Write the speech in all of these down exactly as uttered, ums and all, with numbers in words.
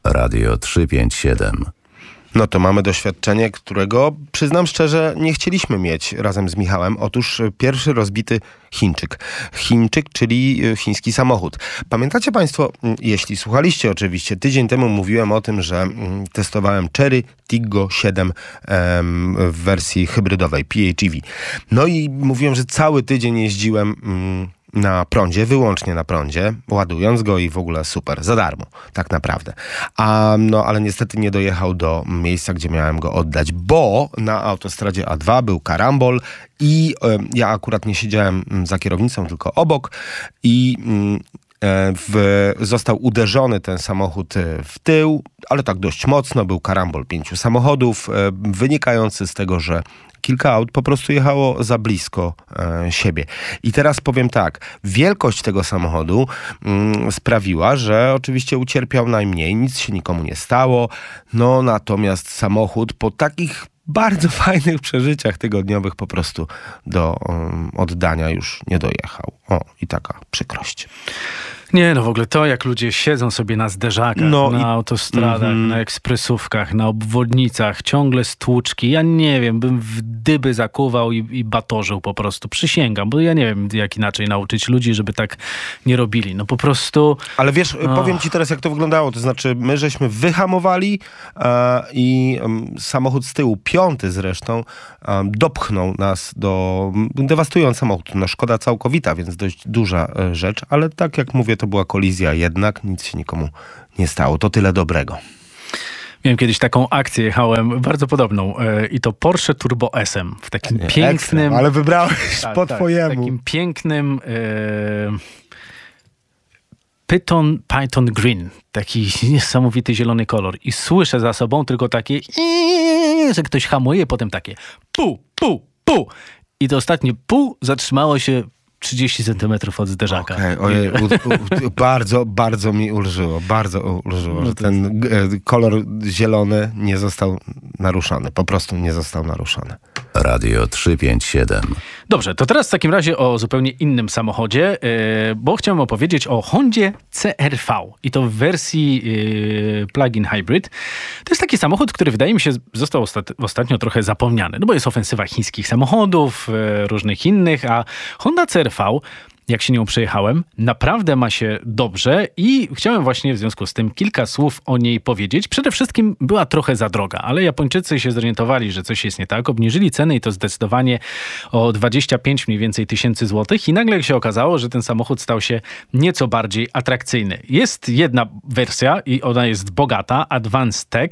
Radio trzysta pięćdziesiąt siedem. No to mamy doświadczenie, którego, przyznam szczerze, nie chcieliśmy mieć razem z Michałem. Otóż pierwszy rozbity Chińczyk. Chińczyk, czyli chiński samochód. Pamiętacie państwo, jeśli słuchaliście oczywiście, tydzień temu mówiłem o tym, że testowałem Chery Tiggo siedem em, w wersji hybrydowej, P H E V. No i mówiłem, że cały tydzień jeździłem mm, na prądzie, wyłącznie na prądzie, ładując go i w ogóle super, za darmo, tak naprawdę. A, no, ale niestety nie dojechał do miejsca, gdzie miałem go oddać, bo na autostradzie A dwa był karambol i e, ja akurat nie siedziałem za kierownicą, tylko obok i mm, W, został uderzony ten samochód w tył, ale tak dość mocno. Był karambol pięciu samochodów, wynikający z tego, że kilka aut po prostu jechało za blisko e, siebie. I teraz powiem tak, wielkość tego samochodu mm, sprawiła, że oczywiście ucierpiał najmniej, nic się nikomu nie stało, no natomiast samochód po takich bardzo fajnych przeżyciach tygodniowych po prostu do um, oddania już nie dojechał. O, i taka przykrość. Nie, no w ogóle to, jak ludzie siedzą sobie na zderzakach, no na i... autostradach, mm-hmm. na ekspresówkach, na obwodnicach, ciągle stłuczki. Ja nie wiem, bym w dyby zakuwał i, i batorzył po prostu. Przysięgam, bo ja nie wiem, jak inaczej nauczyć ludzi, żeby tak nie robili. No po prostu... Ale wiesz, oh. powiem ci teraz, jak to wyglądało. To znaczy, my żeśmy wyhamowali e, i um, samochód z tyłu, piąty zresztą, um, dopchnął nas do... dewastując samochód. No szkoda całkowita, więc dość duża e, rzecz, ale tak jak mówię, to była kolizja jednak, nic się nikomu nie stało. To tyle dobrego. Miałem kiedyś taką akcję, jechałem bardzo podobną yy, i to Porsche Turbo S M w takim nie, pięknym... Ekstra, ale wybrałeś tak, po tak, twojemu. W takim pięknym yy, Python, Python Green. Taki niesamowity zielony kolor. I słyszę za sobą tylko takie iii, że ktoś hamuje, potem takie pu, pu, pu. I to ostatnie pu zatrzymało się trzydzieści centymetrów od zderzaka. Okay, ojej, u, u, bardzo, bardzo mi ulżyło. Bardzo ulżyło, no że ten jest... kolor zielony nie został naruszony. Po prostu nie został naruszony. Radio trzysta pięćdziesiąt siedem. Dobrze, to teraz w takim razie o zupełnie innym samochodzie, yy, bo chciałem opowiedzieć o Hondzie C R V i to w wersji yy, plug-in hybrid. To jest taki samochód, który wydaje mi się został ostat- ostatnio trochę zapomniany, no bo jest ofensywa chińskich samochodów, yy, różnych innych, a Honda C R V, jak się nią przejechałem, naprawdę ma się dobrze i chciałem właśnie w związku z tym kilka słów o niej powiedzieć. Przede wszystkim była trochę za droga, ale Japończycy się zorientowali, że coś jest nie tak, obniżyli ceny i to zdecydowanie o dwadzieścia pięć mniej więcej tysięcy złotych i nagle się okazało, że ten samochód stał się nieco bardziej atrakcyjny. Jest jedna wersja i ona jest bogata, Advanced Tech.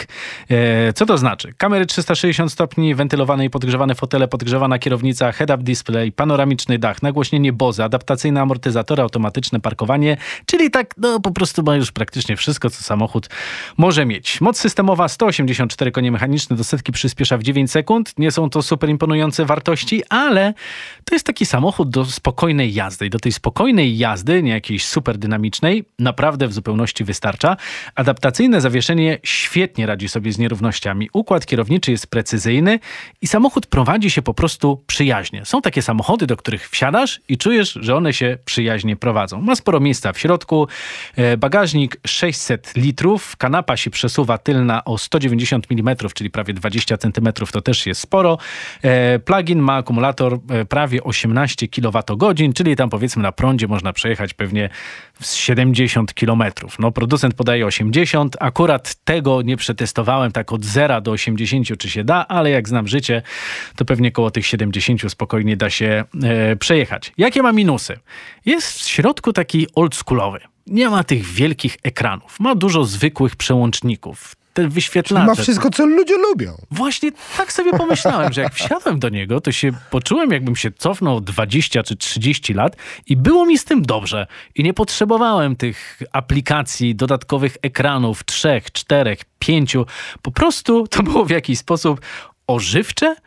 E, co to znaczy? Kamery trzysta sześćdziesiąt stopni, wentylowane i podgrzewane fotele, podgrzewana kierownica, head-up display, panoramiczny dach, nagłośnienie Bose, adaptacja amortyzatory, automatyczne parkowanie, czyli tak, no po prostu ma już praktycznie wszystko, co samochód może mieć. Moc systemowa sto osiemdziesiąt cztery konie mechaniczne, do setki przyspiesza w dziewięć sekund. Nie są to super imponujące wartości, ale to jest taki samochód do spokojnej jazdy i do tej spokojnej jazdy, nie jakiejś super dynamicznej, naprawdę w zupełności wystarcza. Adaptacyjne zawieszenie świetnie radzi sobie z nierównościami. Układ kierowniczy jest precyzyjny i samochód prowadzi się po prostu przyjaźnie. Są takie samochody, do których wsiadasz i czujesz, że one się przyjaźnie prowadzą. Ma sporo miejsca w środku, bagażnik sześćset litrów, kanapa się przesuwa tylna o sto dziewięćdziesiąt milimetrów, czyli prawie dwadzieścia centymetrów, to też jest sporo. Plug-in ma akumulator prawie osiemnaście kilowatogodzin, czyli tam powiedzmy na prądzie można przejechać pewnie siedemdziesiąt kilometrów. No producent podaje osiemdziesiąt, akurat tego nie przetestowałem tak od zera do osiemdziesięciu, czy się da, ale jak znam życie, to pewnie koło tych siedemdziesięciu spokojnie da się e, przejechać. Jakie ma minusy? Jest w środku taki oldschoolowy. Nie ma tych wielkich ekranów. Ma dużo zwykłych przełączników. Te wyświetlacze. Ma wszystko, co ludzie lubią. Właśnie tak sobie pomyślałem, że jak wsiadłem do niego, to się poczułem, jakbym się cofnął dwadzieścia czy trzydzieści lat i było mi z tym dobrze. I nie potrzebowałem tych aplikacji, dodatkowych ekranów, trzech, czterech, pięciu. Po prostu to było w jakiś sposób ożywcze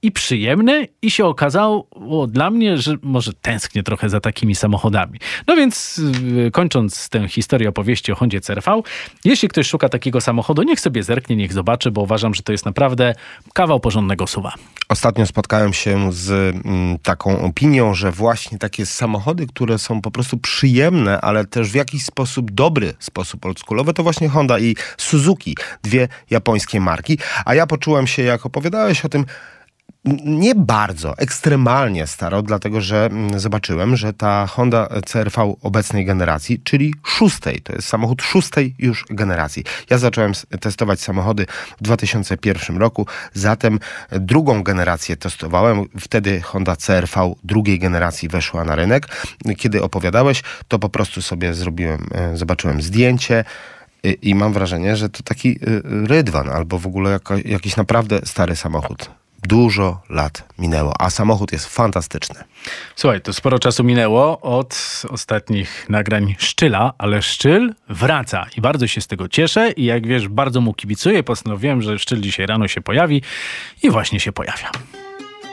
i przyjemne i się okazało dla mnie, że może tęsknię trochę za takimi samochodami. No więc yy, kończąc tę historię opowieści o Hondzie C R V, jeśli ktoś szuka takiego samochodu, niech sobie zerknie, niech zobaczy, bo uważam, że to jest naprawdę kawał porządnego suwa. Ostatnio spotkałem się z mm, taką opinią, że właśnie takie samochody, które są po prostu przyjemne, ale też w jakiś sposób dobry sposób oldschoolowy, to właśnie Honda i Suzuki, dwie japońskie marki. A ja poczułem się, jak opowiadałeś o tym, nie bardzo, ekstremalnie staro, dlatego że zobaczyłem, że ta Honda C R V obecnej generacji, czyli szóstej, to jest samochód szóstej już generacji. Ja zacząłem testować samochody w dwa tysiące pierwszym roku, zatem drugą generację testowałem, wtedy Honda C R V drugiej generacji weszła na rynek. Kiedy opowiadałeś, to po prostu sobie zrobiłem, zobaczyłem zdjęcie, i mam wrażenie, że to taki rydwan albo w ogóle jako, jakiś naprawdę stary samochód. Dużo lat minęło, a samochód jest fantastyczny. Słuchaj, to sporo czasu minęło od ostatnich nagrań Szczyla, ale Szczyl wraca i bardzo się z tego cieszę i jak wiesz, bardzo mu kibicuję. Postanowiłem, że Szczyl dzisiaj rano się pojawi i właśnie się pojawia.